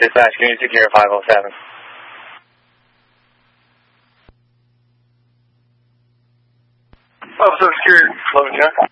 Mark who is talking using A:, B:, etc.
A: Dispatch, can you secure 507?
B: Oh, so secure, 11 Jack.